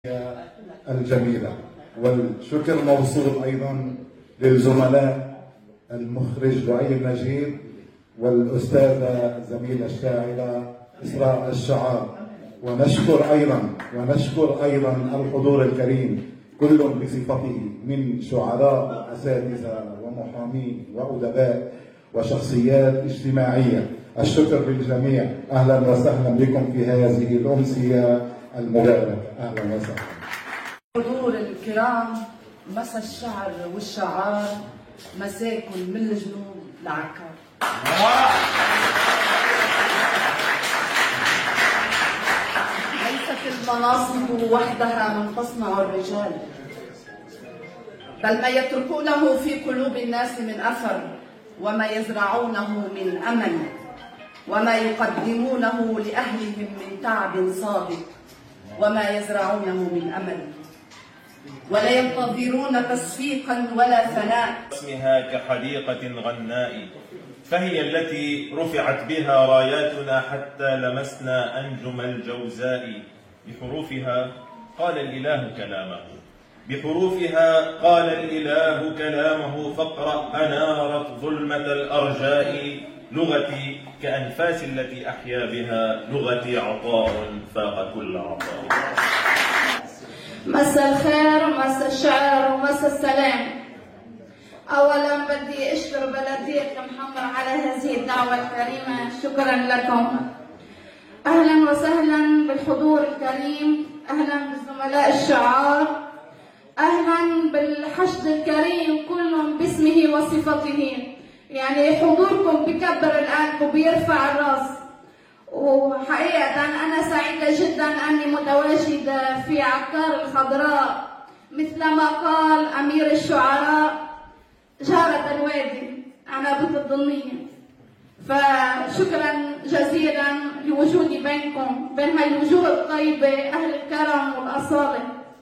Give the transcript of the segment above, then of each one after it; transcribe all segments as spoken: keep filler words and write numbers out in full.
الجميلة. والشكر موصول أيضا للزملاء المخرج لؤي النجيب والأستاذة الزميلة الشاعرة إسراء الشعار. ونشكر أيضا ونشكر أيضا الحضور الكريم كل بصفته من شعراء وأساتذة ومحامين وأدباء وشخصيات اجتماعية. الشكر للجميع. أهلا وسهلا بكم في هذه الأمسية المباركة. أهلا وسهلا. حضور الكرام، مساء الشعر والشعار، مساكم من الجنوب لعكار. ليست المناصب وحدها من تصنع الرجال، بل ما يتركونه في قلوب الناس من أثر، وما يزرعونه من أمل، وما يقدمونه لأهلهم من تعب صادق، وما يزرعونه من أمل، ولا ينتظرون تصفيقا ولا ثناء. اسمها كحديقة غناء، فهي التي رفعت بها راياتنا حتى لمسنا أنجم الجوزاء. بحروفها قال الإله كلامه، بحروفها قال الإله كلامه، فاقرأ أنارت ظلمة الأرجاء. لغتي كأنفاس التي أحيا بها، لغتي عطاء فاق كل عطاء. مساء الخير ومساء الشعر ومساء السلام. أولا بدي أشكر بلدية المحمر على هذه الدعوة الكريمة، شكرا لكم. أهلا وسهلا بالحضور الكريم، أهلا بالزملاء الشعار، أهلا بالحشد الكريم كلهم باسمه وصفته. يعني حضوركم بكبر القلب وبيرفع الراس، وحقيقة أنا سعيدة جدا أني متواجدة في عكار الخضراء، مثلما قال أمير الشعراء جارة الوادي عنابة الضنية. فشكرا جزيلا لوجودي بينكم، بين هاي الوجوه الطيبة، أهل الكرم والأصالة.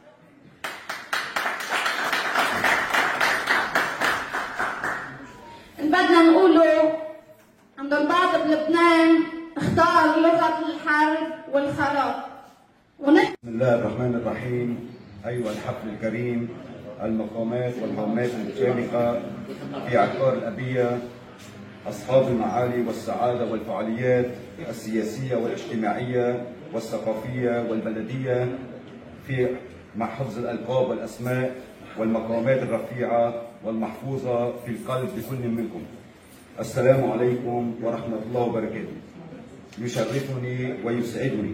بدنا نقوله عند البعض بلبنان اختار لغة الحرب والخراب. بسم الله الرحمن الرحيم. أيها الحفل الكريم، المقامات والهامات المشاركة في عكار الأبية، أصحاب المعالي والسعادة والفعاليات السياسية والاجتماعية والثقافية والبلدية، في مع حفظ الألقاب والأسماء والمقامات الرفيعة والمحفوظة في القلب لكل منكم. السلام عليكم ورحمة الله وبركاته. يشرفني ويسعدني.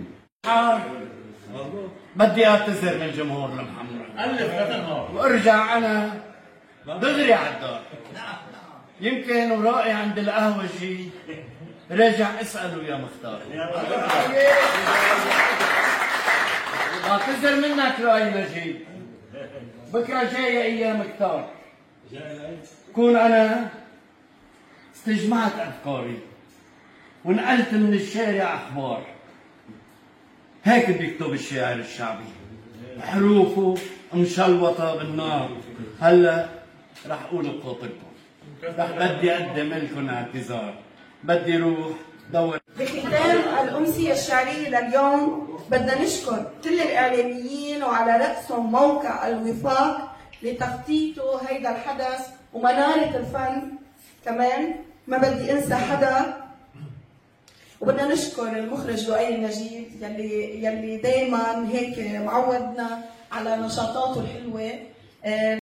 بدي اعتذر من جمهور المحمر وارجع انا دغري على الدار. يمكن ورائي عند القهوجي راجع اساله يا مختار. اعتذر منك رأي نجيب، بكره جايه ايام كتار، كون انا استجمعت افكاري ونقلت من الشارع اخبار. هيك بيكتب الشاعر الشعبي، حروفه مشلوطه بالنار. هلا رح اقول بخاطركم، رح بدي اقدم لكم اعتذار، بدي روح دور. بختام الأمسية الشعرية لليوم بدنا نشكر كل الإعلاميين وعلى رأسهم موقع الوفاق لتخطيطه هيدا الحدث ومنارة الفن كمان، ما بدي انسى حدا. وبدنا نشكر المخرج لؤي النجيب يلي يلي دائما هيك معودنا على نشاطاته الحلوه.